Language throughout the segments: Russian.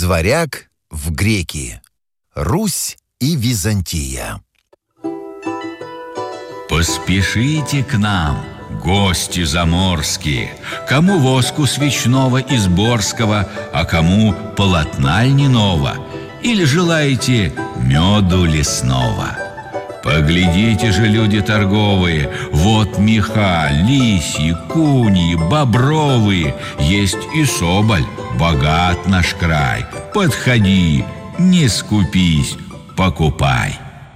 Из варяг в греки. Русь и Византия. Поспешите к нам, гости заморские, кому воску свечного из Борского, а кому полотна льняного, или желаете меду лесного. Поглядите же, люди торговые, вот меха, лисьи, куньи, бобровые, есть и соболь, богат наш край. Подходи, не скупись, покупай.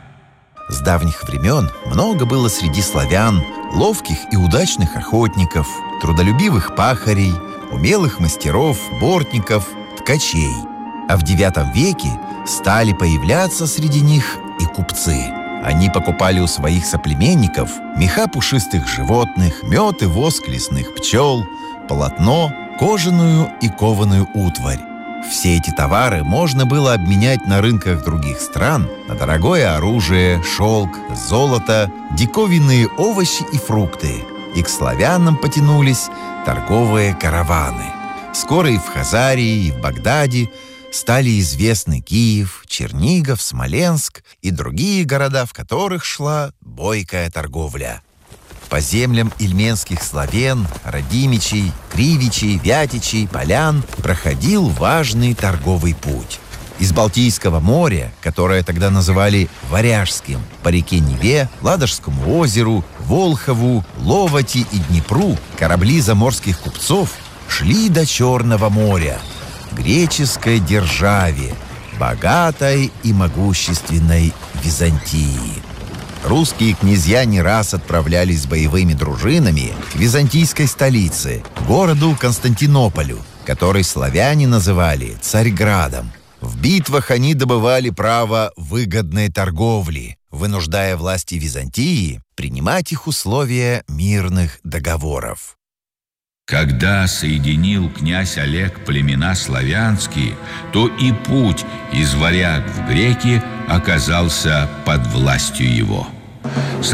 С давних времен много было среди славян ловких и удачных охотников, трудолюбивых пахарей, умелых мастеров, бортников, ткачей. А в IX веке стали появляться среди них и купцы. Они покупали у своих соплеменников меха пушистых животных, мед и воск лесных пчел, полотно, кожаную и кованую утварь. Все эти товары можно было обменять на рынках других стран на дорогое оружие, шелк, золото, диковинные овощи и фрукты. И к славянам потянулись торговые караваны. Скоро и в Хазарии, и в Багдаде стали известны Киев, Чернигов, Смоленск и другие города, в которых шла бойкая торговля. По землям ильменских славян, радимичей, кривичей, вятичей, полян проходил важный торговый путь. Из Балтийского моря, которое тогда называли Варяжским, по реке Неве, Ладожскому озеру, Волхову, Ловати и Днепру корабли заморских купцов шли до Черного моря, греческой державе, богатой и могущественной Византии. Русские князья не раз отправлялись с боевыми дружинами к византийской столице, городу Константинополю, который славяне называли Царьградом. В битвах они добывали право выгодной торговли, вынуждая власти Византии принимать их условия мирных договоров. Когда соединил князь Олег племена славянские, то и путь из варяг в греки оказался под властью его.